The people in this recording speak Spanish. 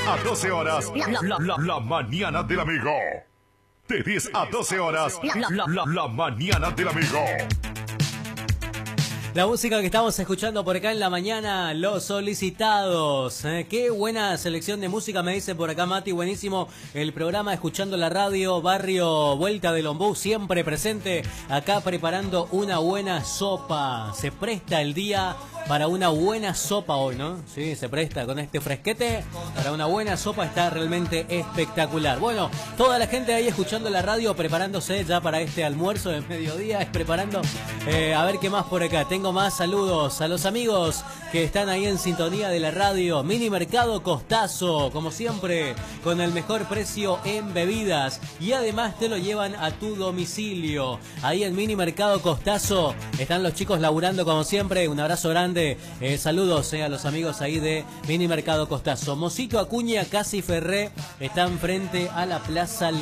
a 12 horas, la mañana del amigo. De 10 a 12 horas, la mañana del amigo. La música que estamos escuchando por acá en la mañana, Los Solicitados. Qué buena selección de música, me dice por acá Mati, buenísimo el programa, escuchando la radio, barrio Vuelta del Ombú, siempre presente, acá preparando una buena sopa. Se presta el día para una buena sopa hoy, ¿no? Sí, se presta con este fresquete para una buena sopa, está realmente espectacular. Bueno, toda la gente ahí escuchando la radio, preparándose ya para este almuerzo de mediodía, preparando, a ver qué más por acá. Tengo más saludos a los amigos que están ahí en sintonía de la radio. Mini Mercado Costazo, como siempre, con el mejor precio en bebidas y además te lo llevan a tu domicilio. Ahí en Mini Mercado Costazo están los chicos laburando como siempre. Un abrazo grande. Saludos a los amigos ahí de Mini Mercado Costazo. Mosito Acuña, Casi Ferré están frente a la Plaza